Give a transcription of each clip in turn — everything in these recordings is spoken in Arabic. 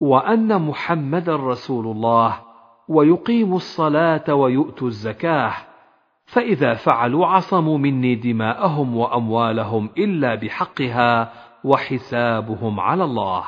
وأن محمدا رسول الله، ويقيموا الصلاة ويؤتوا الزكاة، فإذا فعلوا عصموا مني دماءهم وأموالهم إلا بحقها، وحسابهم على الله.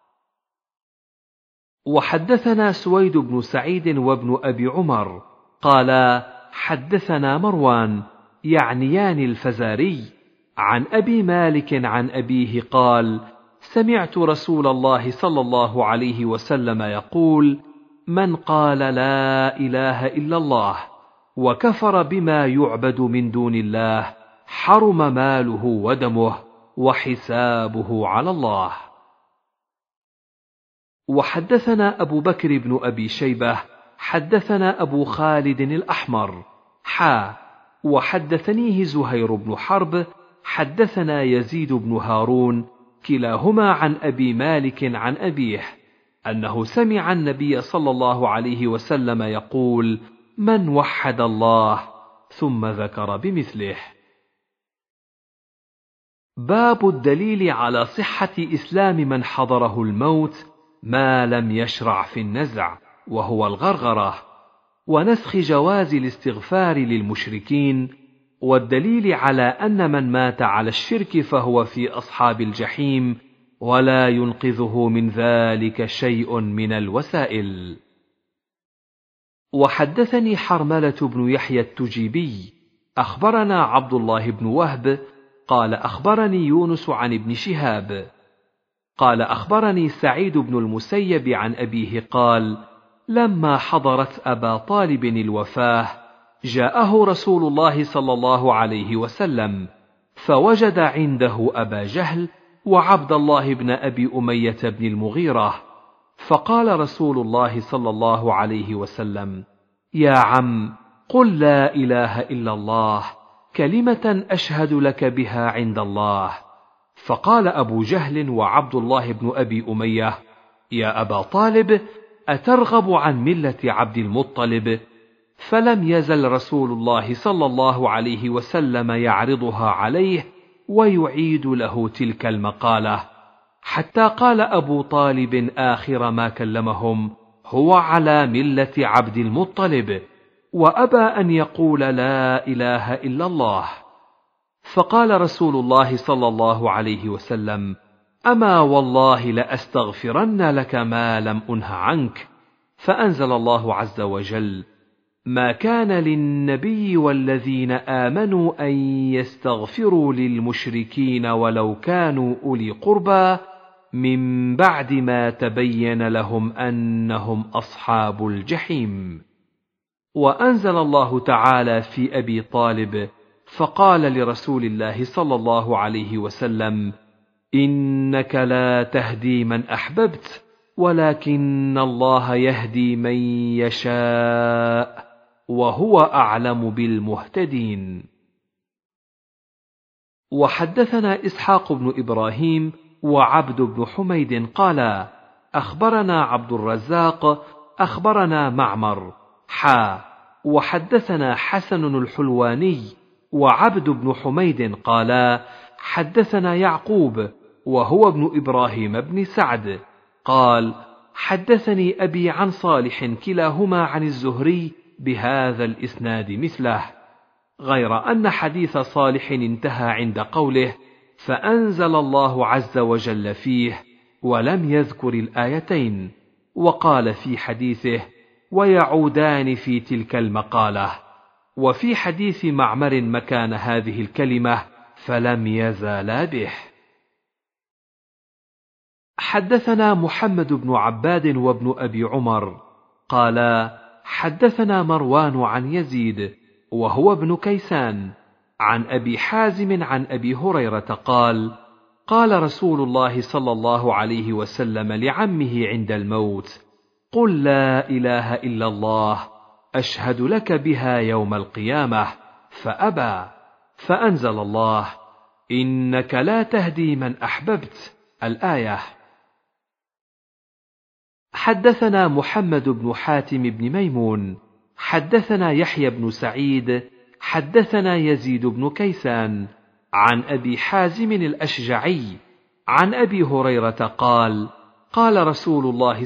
وحدثنا سويد بن سعيد وابن أبي عمر قالا حدثنا مروان يعنيان الفزاري عن أبي مالك عن أبيه قال سمعت رسول الله صلى الله عليه وسلم يقول من قال لا إله إلا الله وكفر بما يعبد من دون الله حرم ماله ودمه وحسابه على الله. وحدثنا أبو بكر بن أبي شيبة حدثنا أبو خالد الأحمر وحدثنيه زهير بن حرب حدثنا يزيد بن هارون كلاهما عن أبي مالك عن أبيه أنه سمع النبي صلى الله عليه وسلم يقول من وحد الله، ثم ذكر بمثله. باب الدليل على صحة إسلام من حضره الموت ما لم يشرع في النزع وهو الغرغرة، ونسخ جواز الاستغفار للمشركين، والدليل على أن من مات على الشرك فهو في أصحاب الجحيم ولا ينقذه من ذلك شيء من الوسائل. وحدثني حرملة بن يحيى التجيبي أخبرنا عبد الله بن وهب قال أخبرني يونس عن ابن شهاب قال أخبرني سعيد بن المسيب عن أبيه قال لما حضرت أبا طالب الوفاة جاءه رسول الله صلى الله عليه وسلم فوجد عنده أبا جهل وعبد الله بن أبي أمية بن المغيرة، فقال رسول الله صلى الله عليه وسلم يا عم قل لا إله إلا الله كلمة أشهد لك بها عند الله. فقال أبو جهل وعبد الله بن أبي أمية يا أبا طالب أترغب عن ملة عبد المطلب؟ فلم يزل رسول الله صلى الله عليه وسلم يعرضها عليه ويعيد له تلك المقالة، حتى قال أبو طالب آخر ما كلمهم هو على ملة عبد المطلب، وأبى أن يقول لا إله إلا الله. فقال رسول الله صلى الله عليه وسلم أما والله لأستغفرن لك ما لم أنه عنك. فأنزل الله عز وجل ما كان للنبي والذين آمنوا أن يستغفروا للمشركين ولو كانوا أولي قربى من بعد ما تبين لهم أنهم أصحاب الجحيم. وأنزل الله تعالى في أبي طالب فقال لرسول الله صلى الله عليه وسلم إنك لا تهدي من أحببت ولكن الله يهدي من يشاء وهو أعلم بالمهتدين. وحدثنا إسحاق بن إبراهيم وعبد بن حميد قالا أخبرنا عبد الرزاق أخبرنا معمر وحدثنا حسن الحلواني وعبد بن حميد قالا حدثنا يعقوب وهو ابن إبراهيم بن سعد قال حدثني أبي عن صالح كلاهما عن الزهري بهذا الإسناد مثله، غير أن حديث صالح انتهى عند قوله فأنزل الله عز وجل فيه ولم يذكر الآيتين، وقال في حديثه ويعودان في تلك المقالة، وفي حديث معمر مكان هذه الكلمة فلم يزالا به. حدثنا محمد بن عباد وابن أبي عمر قالا حدثنا مروان عن يزيد وهو ابن كيسان عن أبي حازم عن أبي هريرة قال قال رسول الله صلى الله عليه وسلم لعمه عند الموت قل لا إله إلا الله أشهد لك بها يوم القيامة، فأبى، فأنزل الله إنك لا تهدي من أحببت الآية. حدثنا محمد بن حاتم بن ميمون حدثنا يحيى بن سعيد حدثنا يزيد بن كيسان عن أبي حازم الأشجعي عن أبي هريرة قال قال رسول الله